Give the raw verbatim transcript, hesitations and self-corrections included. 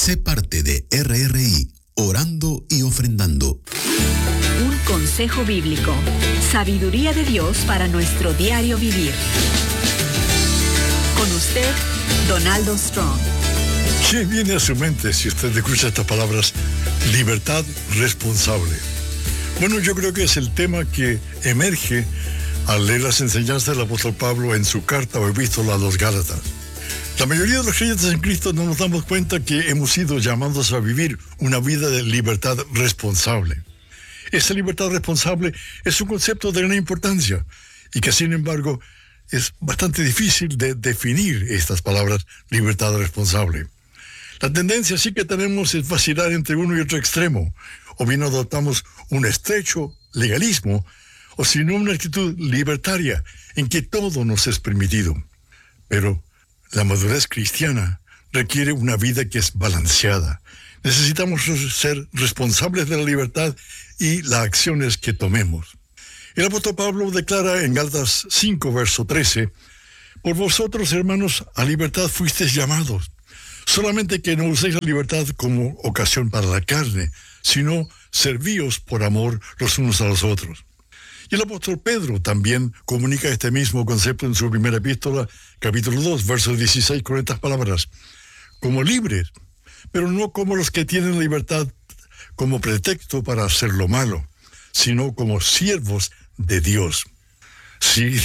Sé parte de R R I, orando y ofrendando. Un consejo bíblico, sabiduría de Dios para nuestro diario vivir. Con usted, Donaldo Strong. ¿Qué viene a su mente si usted escucha estas palabras? Libertad responsable. Bueno, yo creo que es el tema que emerge al leer las enseñanzas del apóstol Pablo en su carta o epístola a los Gálatas. La mayoría de los creyentes en Cristo no nos damos cuenta que hemos sido llamados a vivir una vida de libertad responsable. Esta libertad responsable es un concepto de gran importancia y que, sin embargo, es bastante difícil de definir estas palabras, libertad responsable. La tendencia sí que tenemos es vacilar entre uno y otro extremo, o bien adoptamos un estrecho legalismo, o si no una actitud libertaria en que todo nos es permitido. Pero la madurez cristiana requiere una vida que es balanceada. Necesitamos ser responsables de la libertad y las acciones que tomemos. El apóstol Pablo declara en Gálatas cinco, verso trece, «Por vosotros, hermanos, a libertad fuisteis llamados, solamente que no uséis la libertad como ocasión para la carne, sino servíos por amor los unos a los otros». Y el apóstol Pedro también comunica este mismo concepto en su primera epístola, capítulo dos, verso dieciséis, con estas palabras: «Como libres, pero no como los que tienen libertad como pretexto para hacer lo malo, sino como siervos de Dios». Sí,